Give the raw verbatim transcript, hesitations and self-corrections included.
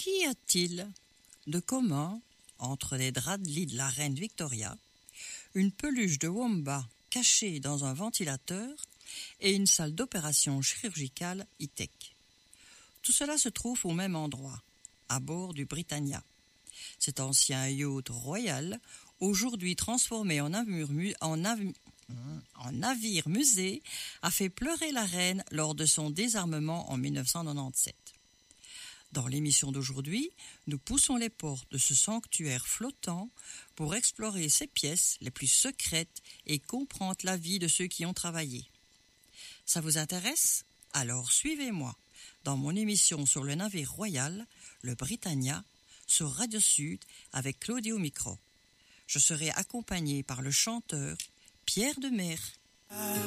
Qu'y a-t-il de commun entre les draps de lit de la reine Victoria, une peluche de wombat cachée dans un ventilateur et une salle d'opération chirurgicale high-tech? Tout cela se trouve au même endroit, à bord du Britannia. Cet ancien yacht royal, aujourd'hui transformé en navire, en navire, en navire musée, a fait pleurer la reine lors de son désarmement en dix-neuf cent quatre-vingt-dix-sept. Dans l'émission d'aujourd'hui, nous poussons les portes de ce sanctuaire flottant pour explorer ses pièces les plus secrètes et comprendre la vie de ceux qui y ont travaillé. Ça vous intéresse? Alors suivez-moi dans mon émission sur le navire royal, le Britannia, sur Radio Sud avec Claudie au micro. Je serai accompagnée par le chanteur Pierre Demer.